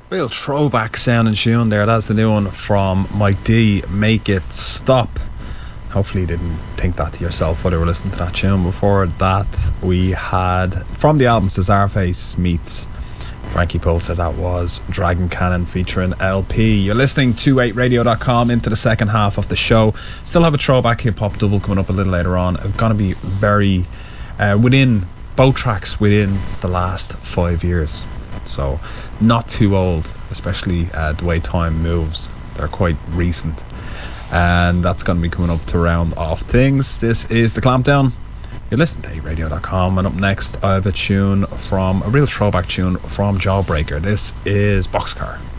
Real throwback sound and tune there. That's the new one from Mike D, Make It Stop. Hopefully you didn't think that to yourself while you were listening to that tune. Before that we had from the album Cesarface meets Frankie Pulser, that was Dragon Cannon featuring LP. You're listening to 8radio.com into the second half of the show. Still have a throwback hip hop double coming up a little later on. It's going to be very within both tracks within the last 5 years, so not too old, especially the way time moves. They're quite recent, and that's going to be coming up to round off things. This is The Clampdown. You're listening to 8radio.com, and up next I have a real throwback tune from Jawbreaker. This is Boxcar.